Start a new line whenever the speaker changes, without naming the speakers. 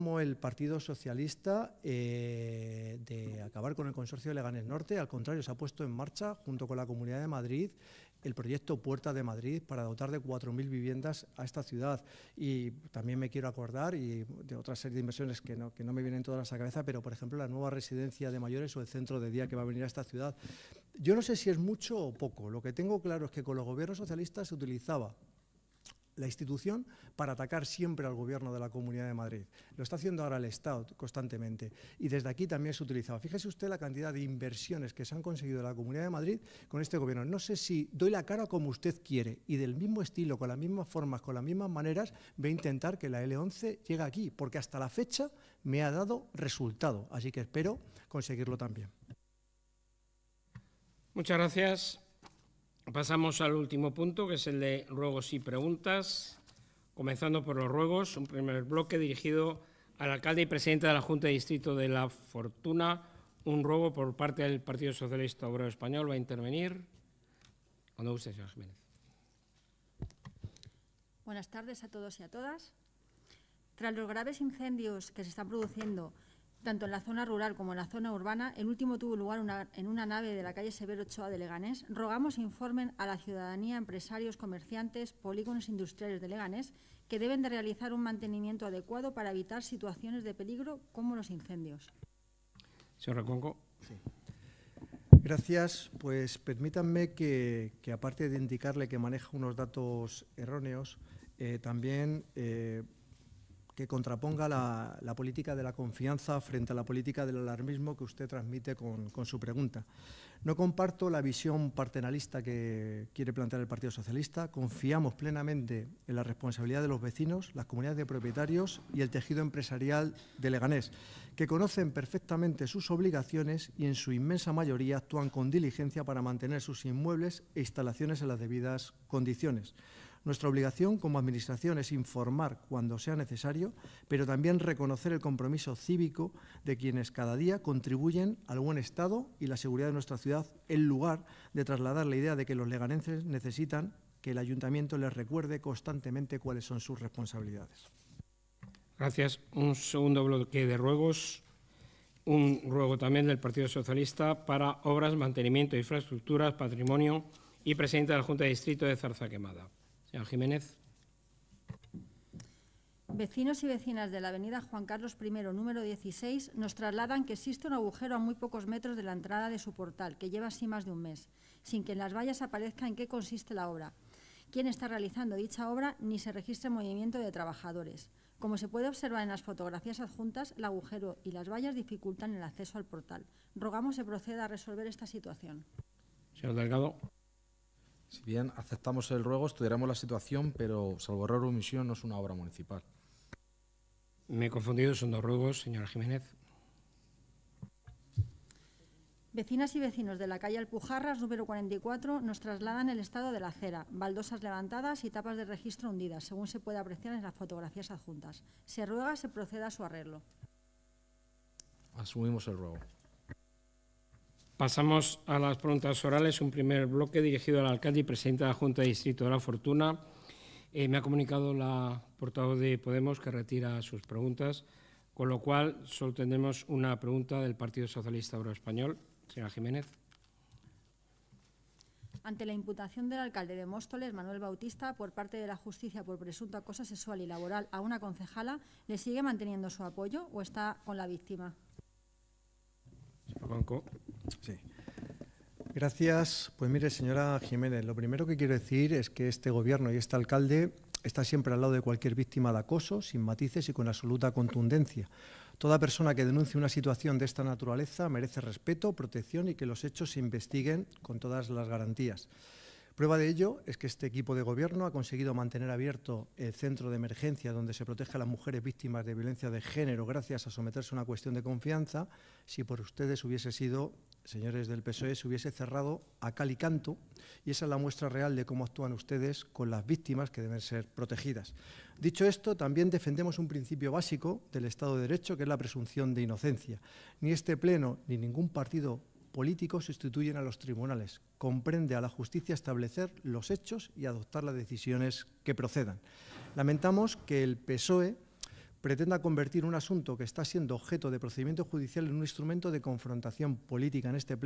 como el Partido Socialista de acabar con el consorcio de Leganés Norte. Al contrario, se ha puesto en marcha, junto con la Comunidad de Madrid, el proyecto Puerta de Madrid para dotar de 4.000 viviendas a esta ciudad. Y también me quiero acordar y de otra serie de inversiones que no me vienen todas a la cabeza, pero, por ejemplo, la nueva residencia de mayores o el centro de día que va a venir a esta ciudad. Yo no sé si es mucho o poco. Lo que tengo claro es que con los gobiernos socialistas se utilizaba la institución para atacar siempre al Gobierno de la Comunidad de Madrid. Lo está haciendo ahora el Estado constantemente y desde aquí también se utilizaba. Fíjese usted la cantidad de inversiones que se han conseguido en la Comunidad de Madrid con este Gobierno. No sé si doy la cara como usted quiere y del mismo estilo, con las mismas formas, con las mismas maneras, voy a intentar que la L11 llegue aquí, porque hasta la fecha me ha dado resultado. Así que espero conseguirlo también.
Muchas gracias. Pasamos al último punto, que es el de ruegos y preguntas. Comenzando por los ruegos, un primer bloque dirigido al alcalde y presidente de la Junta de Distrito de La Fortuna. Un ruego por parte del Partido Socialista Obrero Español. Va a intervenir. Cuando guste, señor Jiménez.
Buenas tardes a todos y a todas. Tras los graves incendios que se están produciendo tanto en la zona rural como en la zona urbana, el último tuvo lugar en una nave de la calle Severo Ochoa de Leganés. Rogamos informen a la ciudadanía, empresarios, comerciantes, polígonos industriales de Leganés que deben de realizar un mantenimiento adecuado para evitar situaciones de peligro como los incendios.
Señor Recuenco.
Sí. Gracias. Pues permítanme que aparte de indicarle que maneja unos datos erróneos, también que contraponga la política de la confianza frente a la política del alarmismo que usted transmite con su pregunta. No comparto la visión paternalista que quiere plantear el Partido Socialista. Confiamos plenamente en la responsabilidad de los vecinos, las comunidades de propietarios y el tejido empresarial de Leganés, que conocen perfectamente sus obligaciones y en su inmensa mayoría actúan con diligencia para mantener sus inmuebles e instalaciones en las debidas condiciones. Nuestra obligación como Administración es informar cuando sea necesario, pero también reconocer el compromiso cívico de quienes cada día contribuyen al buen estado y la seguridad de nuestra ciudad, en lugar de trasladar la idea de que los leganenses necesitan que el Ayuntamiento les recuerde constantemente cuáles son sus responsabilidades.
Gracias. Un segundo bloque de ruegos. Un ruego también del Partido Socialista para obras, mantenimiento de infraestructuras, patrimonio y presidente de la Junta de Distrito de Zarzaquemada. Señor Jiménez.
Vecinos y vecinas de la avenida Juan Carlos I, número 16, nos trasladan que existe un agujero a muy pocos metros de la entrada de su portal, que lleva así más de un mes, sin que en las vallas aparezca en qué consiste la obra, quién está realizando dicha obra, ni se registra movimiento de trabajadores. Como se puede observar en las fotografías adjuntas, el agujero y las vallas dificultan el acceso al portal. Rogamos se proceda a resolver esta situación.
Señor Delgado.
Si bien aceptamos el ruego, estudiaremos la situación, pero salvo error o omisión no es una obra municipal.
Me he confundido, son dos ruegos, señora Jiménez.
Vecinas y vecinos de la calle Alpujarras, número 44, nos trasladan el estado de la acera, baldosas levantadas y tapas de registro hundidas, según se puede apreciar en las fotografías adjuntas. Se ruega se proceda a su arreglo.
Asumimos el ruego.
Pasamos a las preguntas orales. Un primer bloque dirigido al alcalde y presidente de la Junta de Distrito de La Fortuna. Me ha comunicado la portavoz de Podemos que retira sus preguntas, con lo cual solo tendremos una pregunta del Partido Socialista Obrero Español. Señora Jiménez.
Ante la imputación del alcalde de Móstoles, Manuel Bautista, por parte de la justicia por presunto acoso sexual y laboral a una concejala, ¿le sigue manteniendo su apoyo o está con la víctima?
Señor Blanco.
Sí. Gracias. Pues mire, señora Jiménez, lo primero que quiero decir es que este Gobierno y este alcalde está siempre al lado de cualquier víctima de acoso, sin matices y con absoluta contundencia. Toda persona que denuncie una situación de esta naturaleza merece respeto, protección y que los hechos se investiguen con todas las garantías. Prueba de ello es que este equipo de Gobierno ha conseguido mantener abierto el centro de emergencia donde se protege a las mujeres víctimas de violencia de género gracias a someterse a una cuestión de confianza. Si por ustedes hubiese sido, señores del PSOE, se hubiese cerrado a cal y canto, y esa es la muestra real de cómo actúan ustedes con las víctimas que deben ser protegidas. Dicho esto, también defendemos un principio básico del Estado de Derecho, que es la presunción de inocencia. Ni este Pleno ni ningún partido político sustituyen a los tribunales. Comprende a la justicia establecer los hechos y adoptar las decisiones que procedan. Lamentamos que el PSOE pretenda convertir un asunto que está siendo objeto de procedimiento judicial en un instrumento de confrontación política en este pleno